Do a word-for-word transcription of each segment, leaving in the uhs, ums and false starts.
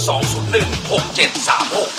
สอง ศูนย์ หนึ่ง หก เจ็ด สาม หก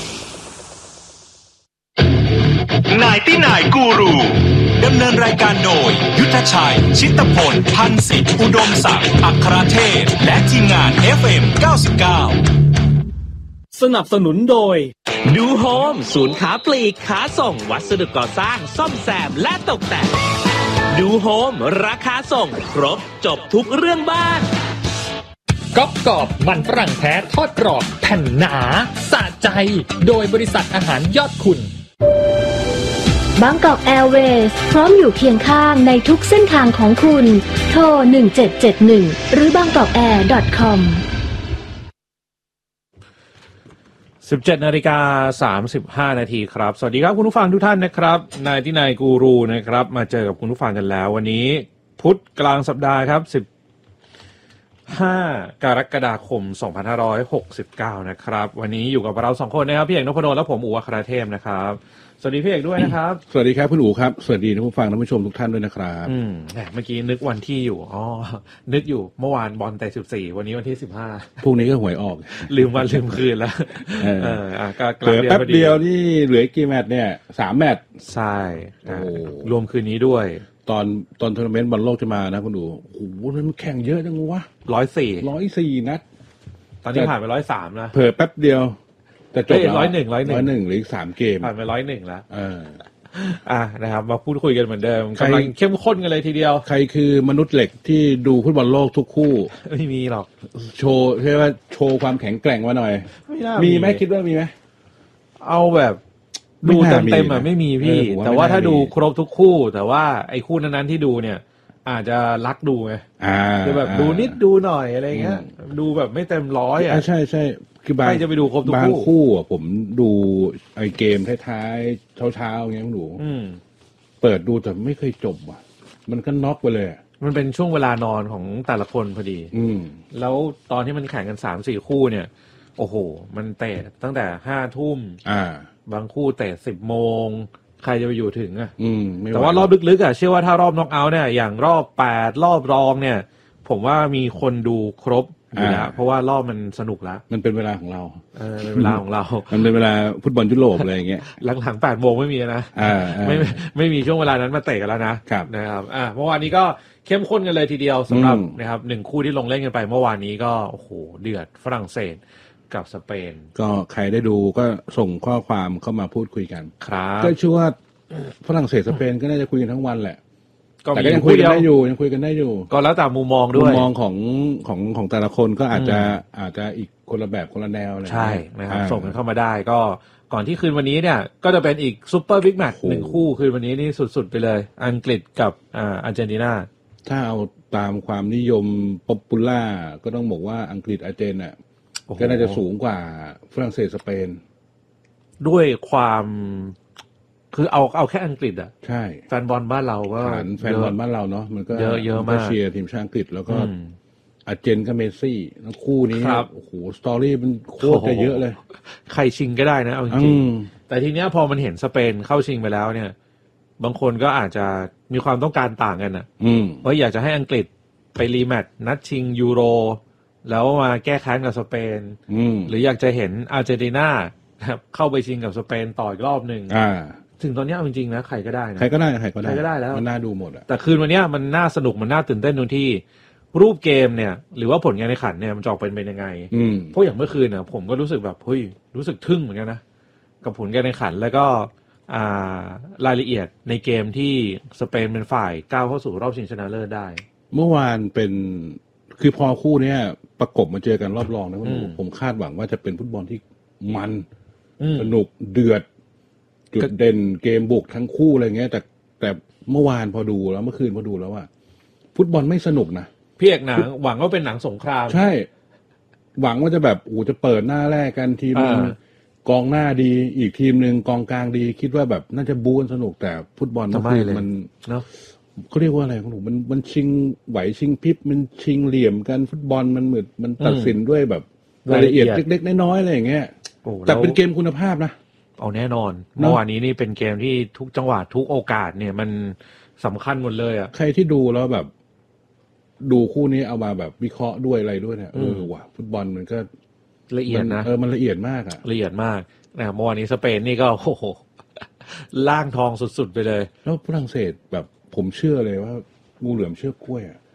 นายที่นายกูรูดำเนินรายการโดยยุทธชัยชิตพลพันธ์สิทธิ์อุดมศักดิ์อัครเทพและทีมงาน เอฟ เอ็ม เก้าสิบเก้าสนับสนุนโดยดูโฮมศูนย์ค้าปลีกค้าส่งวัสดุก่อสร้างซ่อมแซมและตกแต่งดูโฮมราคาส่งครบจบทุกเรื่องบ้านก๊อบกรอบมันฝรั่งแท้ทอดกรอบแผ่นหนาสะใจโดยบริษัทอาหารยอดคุณบางกอกแอร์เวย์สพร้อมอยู่เคียงข้างในทุกเส้นทางของคุณโทรหนึ่งเจ็ดเจ็ดหนึ่งหรือบางกอกแอร์ .com สิบเจ็ดนาฬิกาสามสิบห้านาทีครับสวัสดีครับคุณผู้ฟังทุกท่านนะครับนายที่นายกูรูนะครับมาเจอกับคุณผู้ฟังกันแล้ววันนี้พุธกลางสัปดาห์ครับสิบห้ากรกฎาคมสองพันห้าร้อยหกสิบเก้านะครับวันนี้อยู่กับเราสองคนนะครับพี่เอกนพดลและผมอู๋อัครเทพนะครับสวัสดีพี่เอกด้วยนะครับสวัสดีครับคุณอู๋ครับสวัสดีท่านผู้ฟังท่านผู้ชมทุกท่านด้วยนะครับอืมเมื่อกี้นึกวันที่อยู่อ๋อนึกอยู่เมื่อวานบอลแต่สิบสี่วันนี้วันที่สิบห้าพรุ่งนี้ก็หวยออกลืมวันลืมคืนแล้วเอออ่ะก็เหลือแป๊บเดียวนี่เหลือกี่แมตช์เนี่ยสามแมตช์ใช่โอ้รวมคืนนี้ด้วยตอนตอนทัวร์นาเมนต์บอลโลกจะมานะคุณอู๋โอ้โหมันแข่งเยอะจังวะหนึ่งร้อยสี่หนึ่งร้อยสี่นัดตอนนี้ผ่านไปหนึ่งร้อยสามนะเผลอแป๊บเดียวแต่จบแล้วหนึ่งร้อยเอ็ดหนึ่งร้อยเอ็ดหรืออีกสามเกมผ่านไปหนึ่งร้อยเอ็ดแล้วเอออ่ะนะครับมาพูดคุยกันเหมือนเดิมกำลังเข้มข้นกันเลยทีเดียวใครคือมนุษย์เหล็กที่ดูฟุตบอลโลกทุกคู่ไม่มีหรอกโชว์ใช่ว่าโชว์ความแข็งแกร่งมาหน่อยมีไหมคิดว่ามีไหมเอาแบบดูเต็มๆอ่ะไม่มีพี่แต่ว่าถ้าดูครบทุกคู่แต่ว่าไอ้คู่นั้นๆที่ดูเนี่ยอาจจะรักดูไงคือแบบดูนิดดูหน่อยอะไรเงี้ยดูแบบไม่เต็มร้อยอ่ะใช่ใช่คือบางจะไปดูครบทุกคู่บางคู่อ่ะผมดูไอ้เกมท้ายๆเช้าๆเงี้ยผมดูเปิดดูแต่ไม่เคยจบอ่ะมันก็น็อกไปเลยมันเป็นช่วงเวลานอนของแต่ละคนพอดีแล้วตอนที่มันแข่งกันสามสี่คู่เนี่ยโอ้โหมันเตะตั้งแต่ห้าทุ่มบางคู่เตะสิบโมงใครจะไปอยู่ถึงอ่ะแต่ว่ารอบลึกๆอ่ะเชื่อว่าถ้ารอบน็อกเอาท์เนี่ยอย่างรอบแปดรอบรองเนี่ยผมว่ามีคนดูครบอยู่แล้วเพราะว่ารอบมันสนุกแล้วมันเป็นเวลาของเราเออเป็นเวลาของเรามันเป็นเวลาฟุตบอลยุโรปอะไรอย่างเงี้ยหลังๆแปดโมงไม่มีนะไม่ไม่มีช่วงเวลานั้นมาเตะกันแล้วนะนะครับอ่าเมื่อวานนี้ก็เข้มข้นกันเลยทีเดียวสำหรับนะครับหนึ่งคู่ที่ลงเล่นกันไปเมื่อวานนี้ก็โอ้โหเดือดฝรั่งเศสกับสเปนก็ใครได้ดูก็ส่งข้อความเข้ามาพูดคุยกันครับก็เชื่อว่าฝรั่งเศสสเปนก็น่าจะคุยกันทั้งวันแหละแต่ก็ยังคุยกันได้อยู่ยังคุยกันได้อยู่ก็แล้วแต่มุมมองด้วยมุมมองของของของแต่ละคนก็อาจจะอาจจะอีกคนละแบบคนละแนวอะไรใช่นะครับส่งกันเข้ามาได้ก็ก่อนที่คืนวันนี้เนี่ยก็จะเป็นอีกซุปเปอร์บิ๊กแมตช์หนึ่งคู่คืนวันนี้นี่สุดๆไปเลยอังกฤษกับอ่าอาร์เจนตินาถ้าเอาตามความนิยมป๊อปปูล่าก็ต้องบอกว่าอังกฤษอาร์เจนน่ะก็น่าจะสูงกว่าฝรั่งเศสสเปนด้วยความคือเอาเอาแค่อังกฤษอ่ะใช่แฟนบอลบ้านเราก็แฟนบอลบ้านเราเนาะมันก็เยอะเยอะมากเชียร์ทีมชาติอังกฤษแล้วก็อาร์เจนกับเมสซี่แล้วคู่นี้โอ้โหสตอรี่มันโคตรจะเยอะเลยใครชิงก็ได้นะเอาจริงแต่ทีเนี้ยพอมันเห็นสเปนเข้าชิงไปแล้วเนี่ยบางคนก็อาจจะมีความต้องการต่างกันอ่ะเพราะอยากจะให้อังกฤษไปรีแมตช์นัดชิงยูโรแล้วมาแก้แค้นกับสเปนหรืออยากจะเห็นอาร์เจนตินาเข้าไปชิงกับสเปนต่ออีกรอบหนึ่งถึงตอนนี้เอาจริงๆนะใครก็ได้นะใครก็ได้ใครก็ได้ใครก็ได้แล้วมันน่าดูหมดอะแต่คืนวันนี้มันน่าสนุกมันน่าตื่นเต้นตรงที่รูปเกมเนี่ยหรือว่าผลงานในขันเนี่ยมันจะออกเป็นเป็นยังไงเพราะอย่างเมื่อคืนเนี่ยผมก็รู้สึกแบบเฮ้ยรู้สึกทึ่งเหมือนกันนะกับผลงานในขันแล้วก็อ่ารายละเอียดในเกมที่สเปนเป็นฝ่ายก้าวเข้าสู่รอบชิงชนะเลิศได้เมื่อวานเป็นคือพอคู่เนี้ยประกบมาเจอกันรอบรองนะผมคาดหวังว่าจะเป็นฟุตบอลที่มันสนุกเดือดจุดเด่นเกมบุกทั้งคู่อะไรเงี้ยแต่แต่เมื่อวานพอดูแล้วเมื่อคืนพอดูแล้วว่าฟุตบอลไม่สนุกนะพี่เอกหนังหวังว่าเป็นหนังสงครามใช่หวังว่าจะแบบโอ้จะเปิดหน้าแรกกันทีมนึงกองหน้าดีอีกทีมนึงกองกลางดีคิดว่าแบบน่าจะบู๊กันสนุกแต่ฟุตบอลเมื่อคืนมันเนาะเขาเรียกว่าอะไรของหนูมันมันชิงไหวชิงพริบมันชิงเหลี่ยมกันฟุตบอลมันเหมือนมันตัดสินด้วยแบบรายละเอียดเล็กๆน้อยๆอะไรอย่างเงี้ยแต่เป็นเกมคุณภาพนะเอาแน่นอนเมื่อวานนี้นี่เป็นเกมที่ทุกจังหวะทุกโอกาสเนี่ยมันสำคัญหมดเลยอ่ะใครที่ดูแล้วแบบดูคู่นี้เอามาแบบวิเคราะห์ด้วยอะไรด้วยเนี่ยเออว่ะฟุตบอลมันก็ละเอียดนะเออมันละเอียดมากอ่ะละเอียดมากนะเมื่อวานนี้สเปนนี่ก็โอ้โหล่างทองสุดๆไปเลยแล้วฝรั่งเศสแบบผมเชื่อเลยว่างูเหลือมเชื่อกล้วยอ่ะ